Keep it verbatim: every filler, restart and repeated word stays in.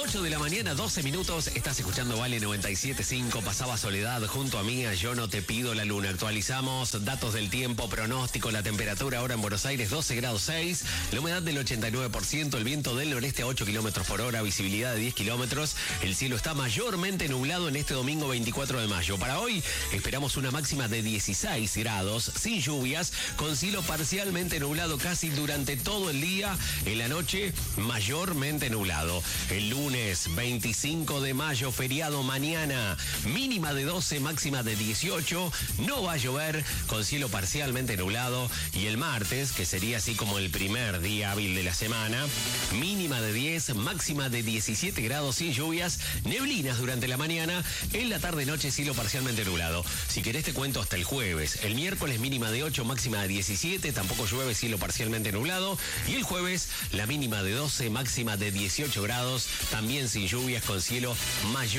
ocho de la mañana, doce minutos. Estás escuchando Vale noventa y siete punto cinco. Pasaba Soledad junto a mí a Yo No Te Pido la Luna. Actualizamos datos del tiempo, pronóstico, la temperatura ahora en Buenos Aires, doce grados seis. La humedad del ochenta y nueve por ciento. El viento del noreste a ocho kilómetros por hora. Visibilidad de diez kilómetros. El cielo está mayormente nublado en este domingo veinticuatro de mayo. Para hoy esperamos una máxima de dieciséis grados, sin lluvias, con cielo parcialmente nublado casi durante todo el día. En la noche, mayormente nublado. El lunes veinticinco de mayo, feriado mañana, mínima de doce, máxima de dieciocho, no va a llover, con cielo parcialmente nublado. Y el martes, que sería así como el primer día hábil de la semana, mínima de diez, máxima de diecisiete grados, sin lluvias, neblinas durante la mañana, en la tarde-noche cielo parcialmente nublado. Si querés te cuento hasta el jueves. El miércoles mínima de ocho, máxima de diecisiete, tampoco llueve, cielo parcialmente nublado. Y el jueves la mínima de doce, máxima de dieciocho grados, también sin lluvias, con cielo mayor.